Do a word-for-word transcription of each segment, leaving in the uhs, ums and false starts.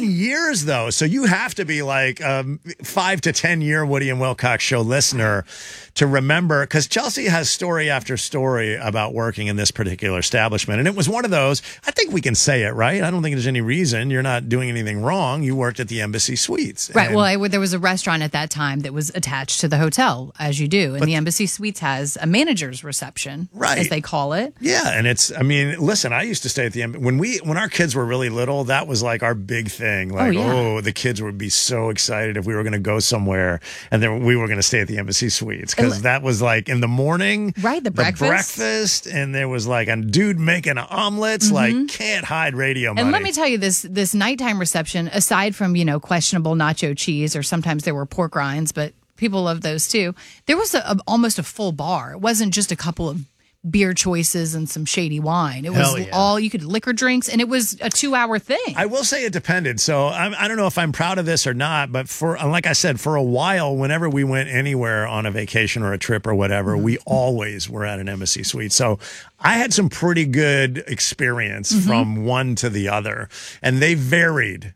years, though. So you have to be like a five to ten year Woody and Wilcox show listener to remember, because Chelsea has story after story about working in this particular establishment. And it was one of those, I think we can say it, right? I don't think there's any reason. You're not doing anything wrong. You worked at the Embassy Suites. Right. And, well, I, there was a restaurant at that time that was attached to the hotel, as you do. And but, the Embassy Suites has a manager's reception, right, as they call it. Yeah. And it's, I mean, listen, I used to stay at the Embassy. When we, when our kids were really little, that was like our big thing. Like, oh, yeah. oh the kids would be so excited if we were going to go somewhere and then we were going to stay at the Embassy Suites, because that was like in the morning, right? The breakfast, the breakfast, and there was like a dude making omelets. Mm-hmm. Like, can't hide radio money. And let me tell you, this this nighttime reception, aside from, you know, questionable nacho cheese, or sometimes there were pork rinds, but people love those too. There was a, a, almost a full bar. It wasn't just a couple of beer choices and some shady wine. It was yeah. all, you could liquor drinks, and it was a two hour thing. I will say it depended. So I'm, I don't know if I'm proud of this or not, but for, like I said, for a while, whenever we went anywhere on a vacation or a trip or whatever, mm-hmm. we always were at an Embassy Suite. So I had some pretty good experience mm-hmm. from one to the other, and they varied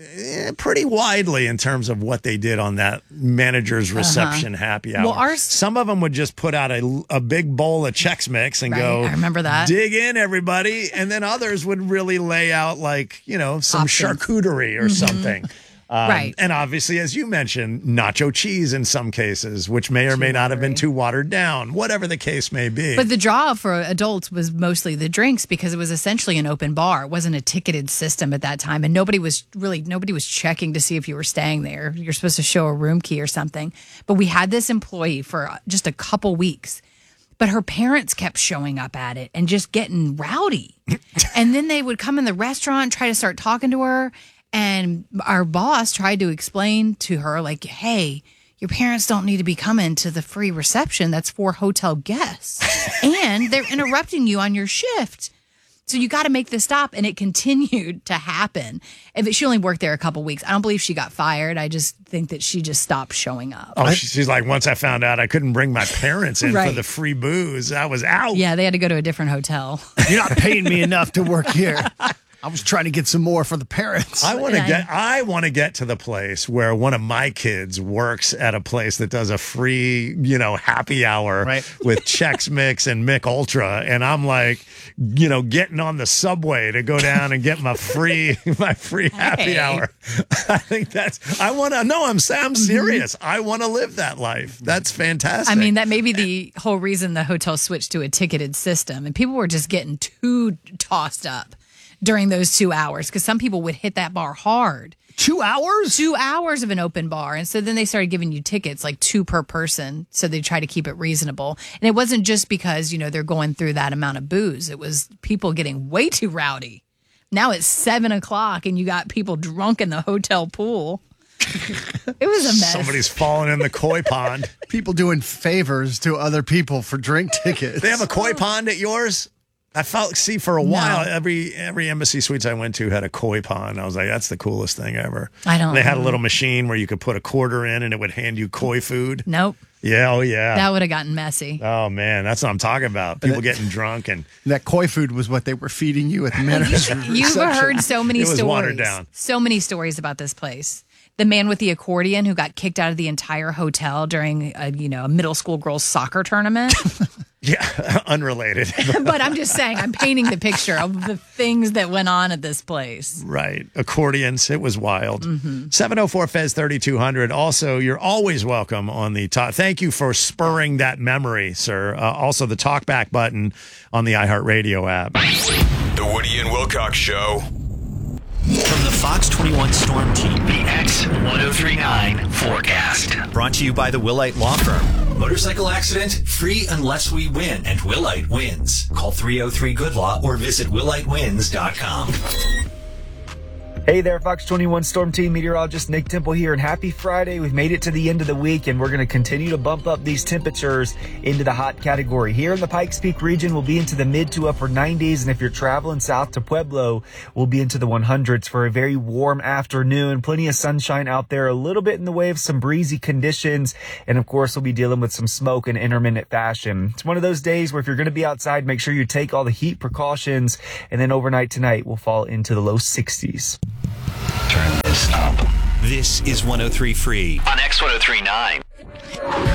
pretty widely in terms of what they did on that manager's reception uh-huh. happy hour. Well, our, Some of them would just put out a, a big bowl of Chex Mix and right, go, I remember that. Dig in, everybody. And then others would really lay out, like, you know, some Options. charcuterie or mm-hmm. something. Um, right. And obviously, as you mentioned, nacho cheese in some cases, which may or too may not watery. have been too watered down, whatever the case may be. But the draw for adults was mostly the drinks, because it was essentially an open bar. It wasn't a ticketed system at that time. And nobody was really, nobody was checking to see if you were staying there. You're supposed to show a room key or something. But we had this employee for just a couple weeks. But her parents kept showing up at it and just getting rowdy. And then they would come in the restaurant and try to start talking to her. And our boss tried to explain to her, like, hey, your parents don't need to be coming to the free reception. That's for hotel guests. And they're interrupting you on your shift. So you got to make this stop. And it continued to happen. And she only worked there a couple weeks. I don't believe she got fired. I just think that she just stopped showing up. Oh, she's like, once I found out I couldn't bring my parents in right. for the free booze, I was out. Yeah, they had to go to a different hotel. You're not paying me enough to work here. I was trying to get some more for the parents. I want to get I want to get to the place where one of my kids works at a place that does a free, you know, happy hour right. with Chex Mix and Mick Ultra, and I'm like, you know, getting on the subway to go down and get my free my free happy hey. hour. I think that's I want to no, I'm I'm serious. Mm-hmm. I want to live that life. That's fantastic. I mean, that may be the whole reason the hotel switched to a ticketed system, and people were just getting too tossed up during those two hours, because some people would hit that bar hard. Two hours? Two hours of an open bar. And so then they started giving you tickets, like two per person. So they try to keep it reasonable. And it wasn't just because, you know, they're going through that amount of booze. It was people getting way too rowdy. Now it's seven o'clock and you got people drunk in the hotel pool. It was a mess. Somebody's falling in the koi pond. People doing favors to other people for drink tickets. They have a koi pond at yours? I felt, see, for a while, no. every every Embassy Suites I went to had a koi pond. I was like, that's the coolest thing ever. I don't They had know. a little machine where you could put a quarter in and it would hand you koi food. Nope. Yeah, oh yeah. That would have gotten messy. Oh, man, that's what I'm talking about. People getting drunk. And that koi food was what they were feeding you at the manager's reception. You've heard so many it was stories. watered down. So many stories about this place. The man with the accordion who got kicked out of the entire hotel during a, you know, a middle school girls soccer tournament. Yeah, unrelated. But I'm just saying, I'm painting the picture of the things that went on at this place. Right. Accordions. It was wild. Mm-hmm. seven oh four Fez thirty-two hundred. Also, you're always welcome on the top. Thank you for spurring that memory, sir. Uh, also, the talkback button on the iHeartRadio app. The Woody and Wilcox Show. From the Fox twenty-one Storm Team, the X ten thirty-nine forecast. Brought to you by the Willite Law Firm. Motorcycle accident? Free unless we win, and Willite wins. Call three oh three good law or visit willite wins dot com. Hey there, Fox twenty-one Storm Team meteorologist Nick Temple here, and happy Friday. We've made it to the end of the week, and we're going to continue to bump up these temperatures into the hot category. Here in the Pikes Peak region, we'll be into the mid to upper nineties, and if you're traveling south to Pueblo, we'll be into the hundreds for a very warm afternoon. Plenty of sunshine out there, a little bit in the way of some breezy conditions, and of course, we'll be dealing with some smoke in intermittent fashion. It's one of those days where if you're going to be outside, make sure you take all the heat precautions, and then overnight tonight, we'll fall into the low sixties. Turn This is one oh three Free on X one oh three point nine.